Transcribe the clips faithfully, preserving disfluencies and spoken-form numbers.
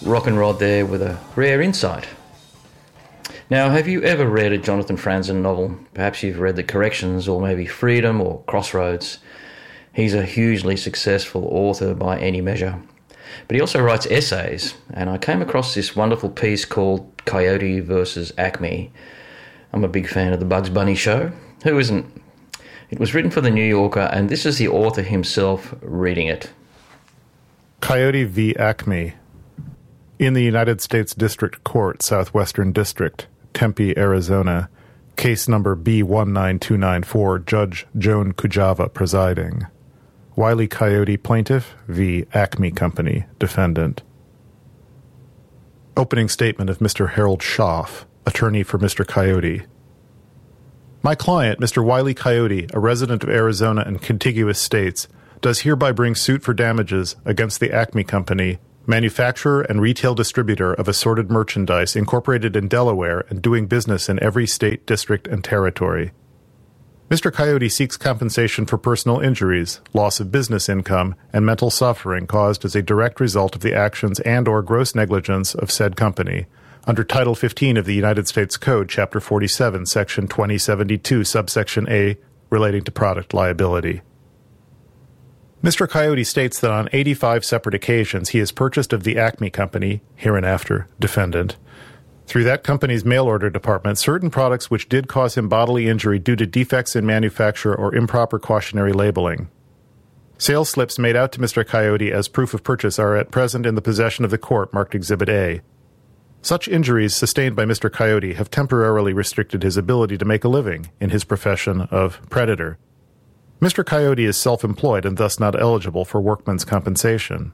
Rock and Rod there with a rare insight. Now, have you ever read a Jonathan Franzen novel? Perhaps you've read The Corrections or maybe Freedom or Crossroads. He's a hugely successful author by any measure. But he also writes essays, and I came across this wonderful piece called Coyote versus Acme. I'm a big fan of the Bugs Bunny show. Who isn't? It was written for The New Yorker, and this is the author himself reading it. Coyote v. Acme. In the United States District Court, Southwestern District, Tempe, Arizona, case number B one nine two nine four, Judge Joan Kujava presiding. Wile E. Coyote plaintiff v. Acme Company defendant. Opening statement of Mister Harold Schaff, attorney for Mister Coyote. My client, Mister Wile E. Coyote, a resident of Arizona and contiguous states, does hereby bring suit for damages against the Acme Company, manufacturer and retail distributor of assorted merchandise incorporated in Delaware and doing business in every state, district, and territory. Mister Coyote seeks compensation for personal injuries, loss of business income, and mental suffering caused as a direct result of the actions and or gross negligence of said company, under Title fifteen of the United States Code, Chapter forty-seven, Section twenty seventy-two, Subsection A, relating to product liability. Mister Coyote states that on eighty-five separate occasions he has purchased of the Acme Company, hereinafter defendant, through that company's mail-order department, certain products which did cause him bodily injury due to defects in manufacture or improper cautionary labeling. Sales slips made out to Mister Coyote as proof of purchase are at present in the possession of the court, marked Exhibit A. Such injuries sustained by Mister Coyote have temporarily restricted his ability to make a living in his profession of predator. Mister Coyote is self-employed and thus not eligible for workman's compensation.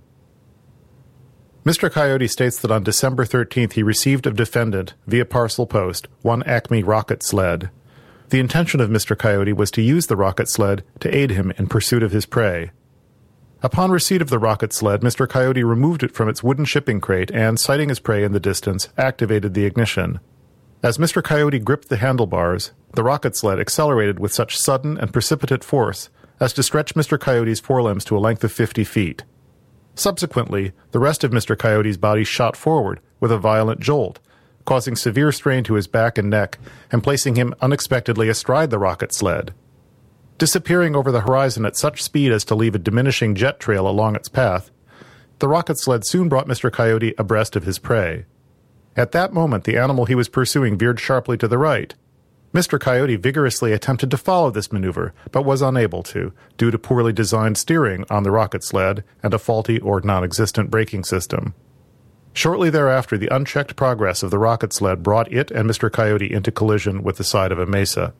Mister Coyote states that on December thirteenth he received of defendant, via parcel post, one Acme rocket sled. The intention of Mister Coyote was to use the rocket sled to aid him in pursuit of his prey. Upon receipt of the rocket sled, Mister Coyote removed it from its wooden shipping crate and, sighting his prey in the distance, activated the ignition. As Mister Coyote gripped the handlebars, the rocket sled accelerated with such sudden and precipitate force as to stretch Mister Coyote's forelimbs to a length of fifty feet. Subsequently, the rest of Mister Coyote's body shot forward with a violent jolt, causing severe strain to his back and neck and placing him unexpectedly astride the rocket sled. Disappearing over the horizon at such speed as to leave a diminishing jet trail along its path, the rocket sled soon brought Mister Coyote abreast of his prey. At that moment, the animal he was pursuing veered sharply to the right. Mister Coyote vigorously attempted to follow this maneuver, but was unable to, due to poorly designed steering on the rocket sled and a faulty or non-existent braking system. Shortly thereafter, the unchecked progress of the rocket sled brought it and Mister Coyote into collision with the side of a mesa.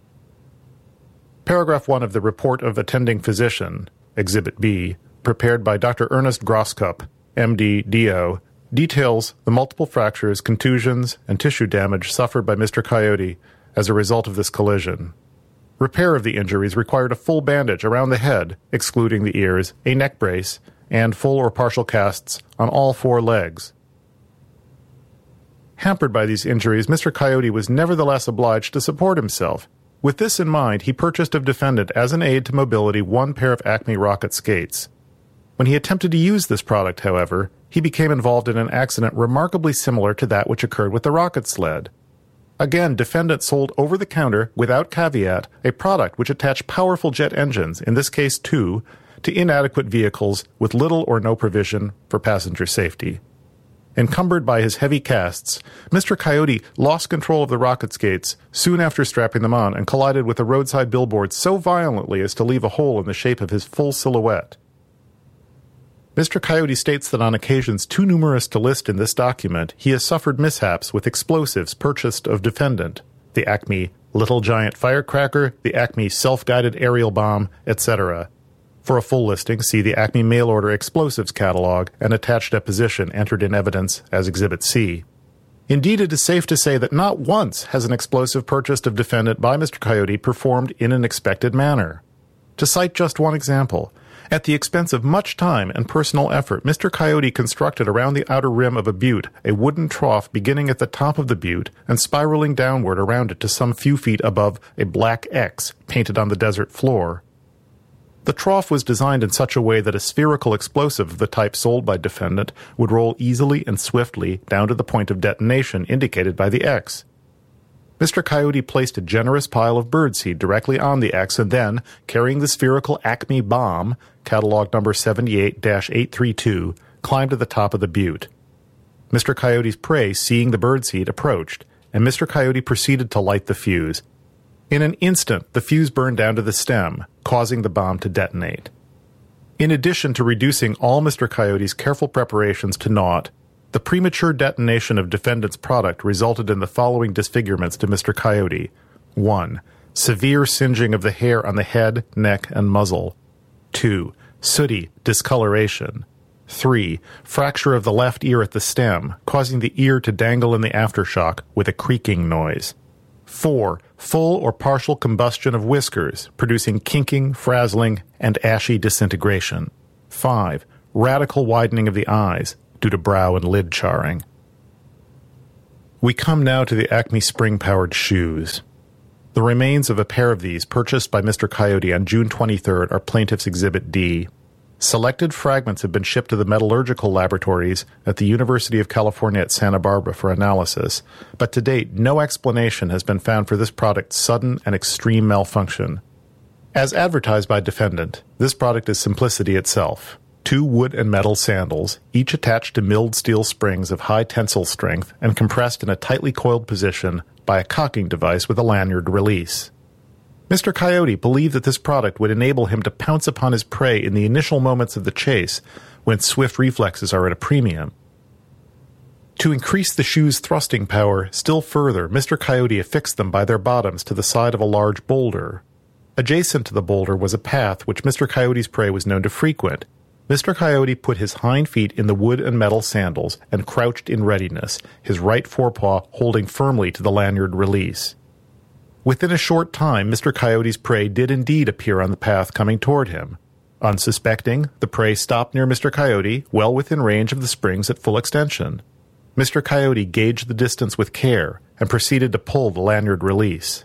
Paragraph one of the Report of Attending Physician, Exhibit B, prepared by Doctor Ernest Groskup, M D, D O, details the multiple fractures, contusions, and tissue damage suffered by Mister Coyote as a result of this collision. Repair of the injuries required a full bandage around the head, excluding the ears, a neck brace, and full or partial casts on all four legs. Hampered by these injuries, Mister Coyote was nevertheless obliged to support himself. With this in mind, he purchased of defendant as an aid to mobility one pair of Acme rocket skates. When he attempted to use this product, however, he became involved in an accident remarkably similar to that which occurred with the rocket sled. Again, defendant sold over-the-counter, without caveat, a product which attached powerful jet engines, in this case two, to inadequate vehicles with little or no provision for passenger safety. Encumbered by his heavy casts, Mister Coyote lost control of the rocket skates soon after strapping them on and collided with a roadside billboard so violently as to leave a hole in the shape of his full silhouette. Mister Coyote states that on occasions too numerous to list in this document, he has suffered mishaps with explosives purchased of defendant, the Acme Little Giant Firecracker, the Acme Self-Guided Aerial Bomb, et cetera. For a full listing, see the Acme Mail-Order Explosives Catalog and attached deposition entered in evidence as Exhibit C. Indeed, it is safe to say that not once has an explosive purchased of defendant by Mister Coyote performed in an expected manner. To cite just one example, at the expense of much time and personal effort, Mister Coyote constructed around the outer rim of a butte a wooden trough beginning at the top of the butte and spiraling downward around it to some few feet above a black X painted on the desert floor. The trough was designed in such a way that a spherical explosive of the type sold by defendant would roll easily and swiftly down to the point of detonation indicated by the X. Mister Coyote placed a generous pile of birdseed directly on the X and then, carrying the spherical Acme bomb, catalog number seventy-eight dash eight thirty-two, climbed to the top of the butte. Mister Coyote's prey, seeing the birdseed, approached, and Mister Coyote proceeded to light the fuse. In an instant, the fuse burned down to the stem, causing the bomb to detonate. In addition to reducing all Mister Coyote's careful preparations to naught, the premature detonation of defendant's product resulted in the following disfigurements to Mister Coyote. one. Severe singeing of the hair on the head, neck, and muzzle. two. Sooty discoloration. three. Fracture of the left ear at the stem, causing the ear to dangle in the aftershock with a creaking noise. four. Full or partial combustion of whiskers, producing kinking, frazzling, and ashy disintegration. five. Radical widening of the eyes, due to brow and lid charring. We come now to the Acme spring-powered shoes. The remains of a pair of these, purchased by Mister Coyote on June twenty-third, are Plaintiff's Exhibit D. Selected fragments have been shipped to the metallurgical laboratories at the University of California at Santa Barbara for analysis, but to date no explanation has been found for this product's sudden and extreme malfunction. As advertised by defendant, this product is simplicity itself. Two wood and metal sandals, each attached to milled steel springs of high tensile strength and compressed in a tightly coiled position by a cocking device with a lanyard release. Mister Coyote believed that this product would enable him to pounce upon his prey in the initial moments of the chase, when swift reflexes are at a premium. To increase the shoe's thrusting power still further, Mister Coyote affixed them by their bottoms to the side of a large boulder. Adjacent to the boulder was a path which Mister Coyote's prey was known to frequent. Mister Coyote put his hind feet in the wood and metal sandals and crouched in readiness, his right forepaw holding firmly to the lanyard release. Within a short time, Mister Coyote's prey did indeed appear on the path coming toward him. Unsuspecting, the prey stopped near Mister Coyote, well within range of the springs at full extension. Mister Coyote gauged the distance with care and proceeded to pull the lanyard release.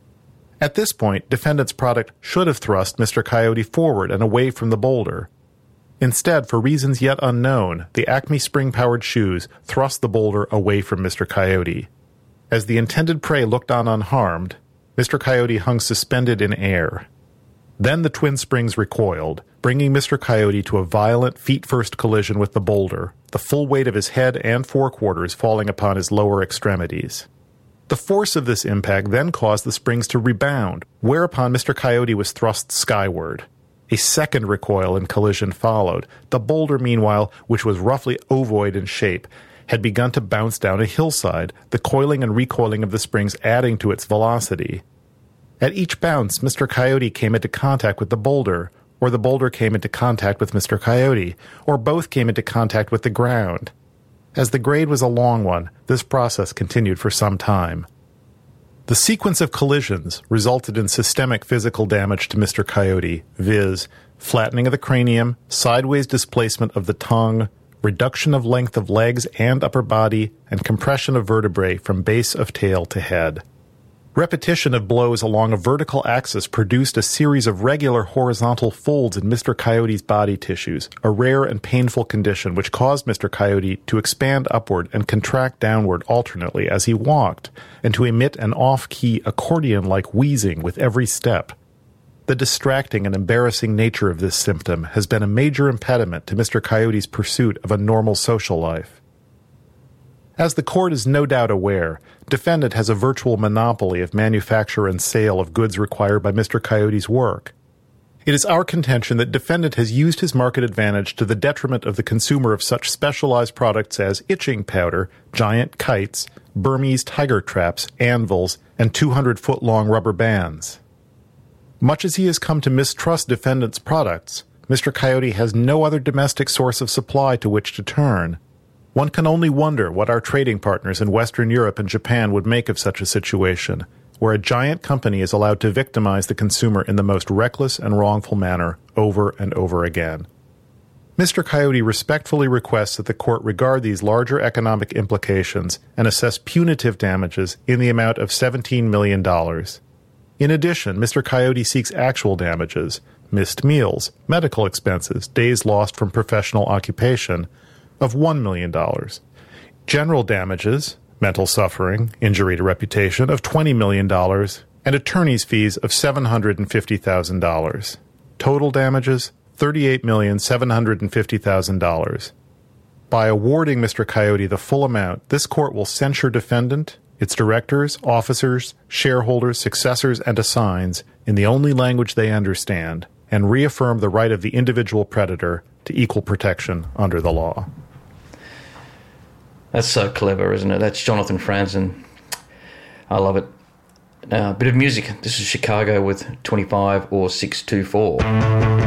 At this point, defendant's product should have thrust Mister Coyote forward and away from the boulder. Instead, for reasons yet unknown, the Acme spring-powered shoes thrust the boulder away from Mister Coyote. As the intended prey looked on unharmed, Mister Coyote hung suspended in air. Then the twin springs recoiled, bringing Mister Coyote to a violent feet-first collision with the boulder, the full weight of his head and forequarters falling upon his lower extremities. The force of this impact then caused the springs to rebound, whereupon Mister Coyote was thrust skyward. A second recoil and collision followed. The boulder, meanwhile, which was roughly ovoid in shape, had begun to bounce down a hillside, the coiling and recoiling of the springs adding to its velocity. At each bounce, Mister Coyote came into contact with the boulder, or the boulder came into contact with Mister Coyote, or both came into contact with the ground. As the grade was a long one, this process continued for some time. The sequence of collisions resulted in systemic physical damage to Mister Coyote, viz., flattening of the cranium, sideways displacement of the tongue, reduction of length of legs and upper body, and compression of vertebrae from base of tail to head. Repetition of blows along a vertical axis produced a series of regular horizontal folds in Mister Coyote's body tissues, a rare and painful condition which caused Mister Coyote to expand upward and contract downward alternately as he walked, and to emit an off-key accordion-like wheezing with every step. The distracting and embarrassing nature of this symptom has been a major impediment to Mister Coyote's pursuit of a normal social life. As the court is no doubt aware, defendant has a virtual monopoly of manufacture and sale of goods required by Mister Coyote's work. It is our contention that defendant has used his market advantage to the detriment of the consumer of such specialized products as itching powder, giant kites, Burmese tiger traps, anvils, and two hundred foot long rubber bands. Much as he has come to mistrust defendant's products, Mister Coyote has no other domestic source of supply to which to turn. One can only wonder what our trading partners in Western Europe and Japan would make of such a situation, where a giant company is allowed to victimize the consumer in the most reckless and wrongful manner over and over again. Mister Coyote respectfully requests that the court regard these larger economic implications and assess punitive damages in the amount of seventeen million dollars. In addition, Mister Coyote seeks actual damages, missed meals, medical expenses, days lost from professional occupation of one million dollars. General damages, mental suffering, injury to reputation of twenty million dollars, and attorney's fees of seven hundred fifty thousand dollars. Total damages, thirty-eight million seven hundred fifty thousand dollars. By awarding Mister Coyote the full amount, this court will censure defendant, its directors, officers, shareholders, successors, and assigns in the only language they understand, and reaffirm the right of the individual creditor to equal protection under the law. That's so clever, isn't it? That's Jonathan Franzen. I love it. Now, a bit of music. This is Chicago with twenty-five or six two four.